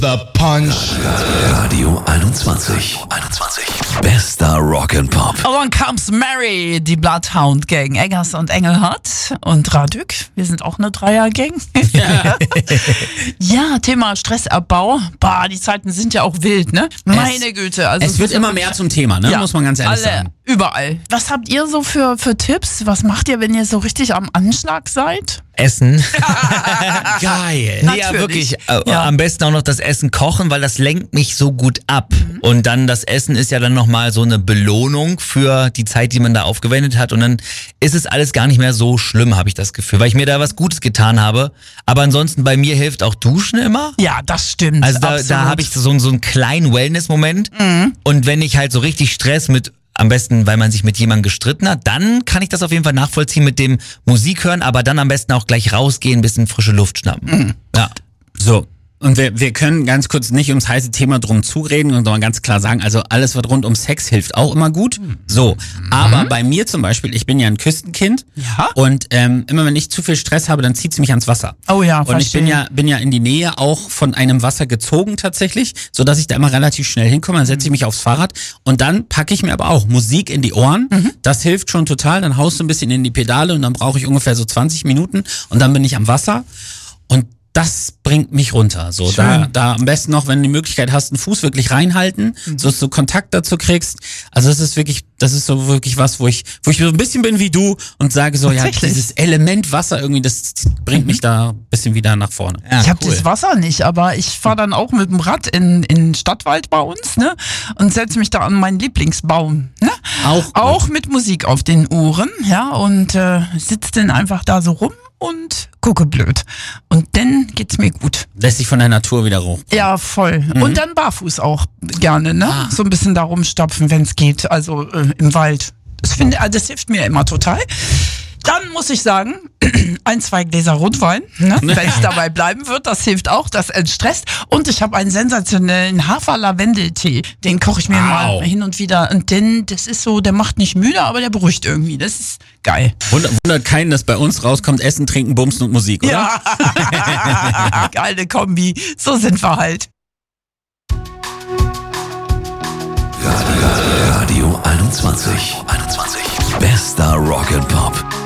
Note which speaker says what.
Speaker 1: The Punch.
Speaker 2: Radio 21. Bester Rock'n'Pop.
Speaker 3: Along Comes Mary, die Bloodhound Gang. Eggers und Engelhardt und Radük. Wir sind auch eine Dreier-Gang. Ja, Thema Stressabbau. Bah, die Zeiten sind ja auch wild, ne? Meine Güte. Also
Speaker 4: es wird immer mehr zum Thema, ne?
Speaker 3: Ja,
Speaker 4: Muss man ganz ehrlich
Speaker 3: alle,
Speaker 4: sagen.
Speaker 3: Überall. Was habt ihr so für Tipps? Was macht ihr, wenn ihr so richtig am Anschlag seid?
Speaker 5: Essen.
Speaker 4: Geil.
Speaker 5: Nee, ja, wirklich.
Speaker 3: Ja.
Speaker 5: Am besten auch noch das Essen kochen, weil das lenkt mich so gut ab. Und dann das Essen ist ja dann nochmal so eine Belohnung für die Zeit, die man da aufgewendet hat. Und dann ist es alles gar nicht mehr so schlimm, habe ich das Gefühl, weil ich mir da was Gutes getan habe. Aber ansonsten bei mir hilft auch Duschen immer.
Speaker 3: Ja, das stimmt.
Speaker 5: Also da habe ich so einen kleinen Wellness-Moment. Und wenn ich halt so richtig Stress mit, am besten, weil man sich mit jemandem gestritten hat, dann kann ich das auf jeden Fall nachvollziehen mit dem Musik hören, aber dann am besten auch gleich rausgehen, ein bisschen frische Luft schnappen. Ja.
Speaker 4: So. Und wir können ganz kurz nicht ums heiße Thema drum zureden und sondern ganz klar sagen, also alles, was rund um Sex hilft, auch immer gut. So. Aber bei mir zum Beispiel, ich bin ja ein Küstenkind.
Speaker 3: Ja.
Speaker 4: Und immer wenn ich zu viel Stress habe, dann zieht's mich ans Wasser.
Speaker 3: Oh ja,
Speaker 4: Und ich bin ja in die Nähe auch von einem Wasser gezogen tatsächlich, so dass ich da immer relativ schnell hinkomme. Dann setze ich mich aufs Fahrrad und dann packe ich mir aber auch Musik in die Ohren. Das hilft schon total. Dann haust du ein bisschen in die Pedale und dann brauche ich ungefähr so 20 Minuten und dann bin ich am Wasser. Und das bringt mich runter. So, da am besten noch, wenn du die Möglichkeit hast, einen Fuß wirklich reinhalten, so dass du Kontakt dazu kriegst. Also das ist so wirklich was, wo ich so ein bisschen bin wie du und sage so, ja, dieses Element Wasser irgendwie, das bringt mich da ein bisschen wieder nach vorne.
Speaker 3: Ja, ich habe das Wasser nicht, aber ich fahre dann auch mit dem Rad in Stadtwald bei uns, ne? Und setze mich da an meinen Lieblingsbaum, ne? Auch mit Musik auf den Ohren, ja, und sitze dann einfach da so rum und gucke blöd. Und dann geht's mir gut.
Speaker 4: Lässt sich von der Natur wieder hoch.
Speaker 3: Ja, voll. Und dann barfuß auch gerne, ne? So ein bisschen da rumstapfen, wenn es geht, also im Wald. Das hilft mir immer total. Dann muss ich sagen, 1, 2 Gläser Rotwein, ne? Wenn es dabei bleiben wird, das hilft auch, das entstresst. Und ich habe einen sensationellen Hafer-Lavendel-Tee, den koche ich mir mal hin und wieder. Und das ist so, der macht nicht müde, aber der beruhigt irgendwie. Das ist geil.
Speaker 4: Wundert keinen, dass bei uns rauskommt Essen, Trinken, Bumsen und Musik, oder?
Speaker 3: Ja, geile Kombi. So sind wir halt.
Speaker 2: Radio 21. Bester Rock'n'Pop.